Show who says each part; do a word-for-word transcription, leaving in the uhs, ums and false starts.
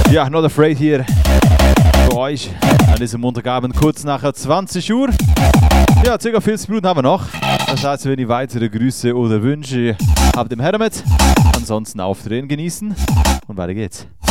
Speaker 1: Ja, Not Afraid hier für euch an diesem Montagabend kurz nach zwanzig Uhr. Ja, circa vierzig Minuten haben wir noch. Das heißt, wenn ihr weitere Grüße oder Wünsche habt, im Her damit. Ansonsten aufdrehen, genießen und weiter geht's.